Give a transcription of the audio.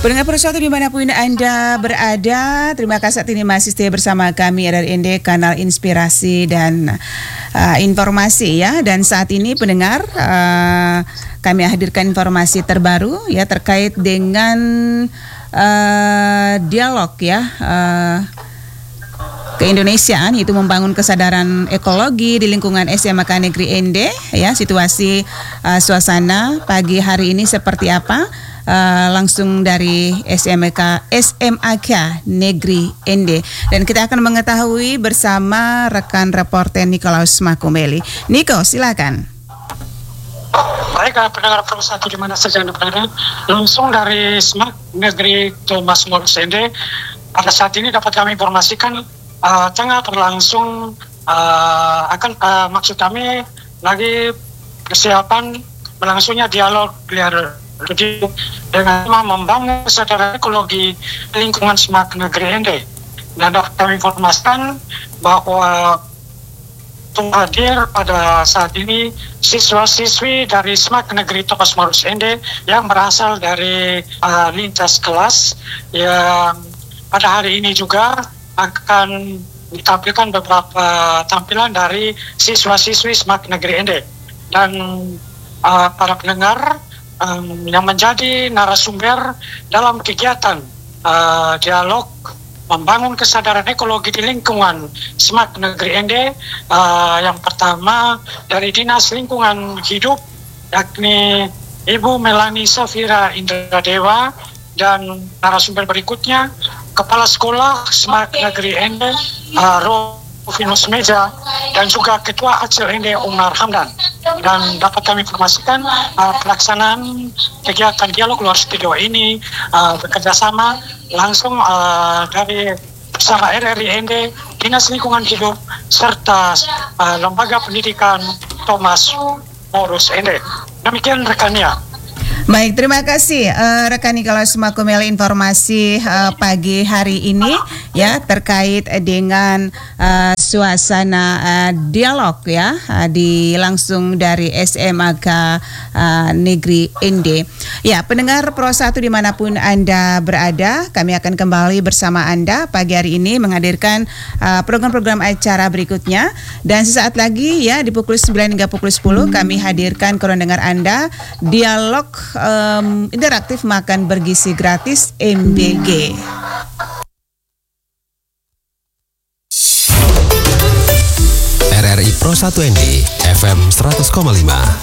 Pendengar Persatu dimanapun Anda berada, terima kasih saat ini masih setia bersama kami RRND, kanal inspirasi dan informasi ya. Dan saat ini pendengar, kami hadirkan informasi terbaru ya terkait dengan dialog ya keindonesiaan, yaitu membangun kesadaran ekologi di lingkungan SMAK Negeri Ende ya. Situasi suasana pagi hari ini seperti apa? Langsung dari SMAK Negeri Ende, dan kita akan mengetahui bersama rekan reporter Nikolaus Makumeli. Niko, silakan. Baik, pendengar Persatu di mana saja Anda berada, langsung dari SMAK Negeri Thomas Morus Ende. Pada saat ini dapat kami informasikan tengah berlangsung maksud kami lagi persiapan berlangsungnya dialog dengan membangun kesadaran ekologi lingkungan SMAK Negeri Ende. Dan dapat kami informasikan bahwa hadir pada saat ini siswa-siswi dari SMAK Negeri Thomas Morus Ende yang berasal dari lintas kelas, yang pada hari ini juga akan ditampilkan beberapa tampilan dari siswa-siswi SMAK Negeri Ende. Dan para pendengar yang menjadi narasumber dalam kegiatan dialog membangun kesadaran ekologi di lingkungan SMAK Negeri Ende, yang pertama dari Dinas Lingkungan Hidup, yakni Ibu Melani Safira Indradewa, dan narasumber berikutnya Kepala Sekolah SMAK Negeri Ende Rufinus Meja, dan juga Ketua Acil Ende Umar Hamdan. Dan dapat kami informasikan pelaksanaan kegiatan dialog luar studio ini bekerjasama langsung dari bersama RRI Ende, Dinas Lingkungan Hidup, serta Lembaga Pendidikan Thomas Morus Ende. Demikian rekannya. Baik, terima kasih rekan Nikolaus Makumeli informasi pagi hari ini ya terkait dengan suasana dialog ya di langsung dari SMAK Negeri Ende. Ya, pendengar Pro1 dimanapun Anda berada, kami akan kembali bersama Anda pagi hari ini menghadirkan program-program acara berikutnya, dan sesaat lagi ya di pukul 9 hingga pukul 10 kami hadirkan ke ruang dengar Anda dialog interaktif makan bergizi gratis MBG. RRI Pro 1 ND FM 100,5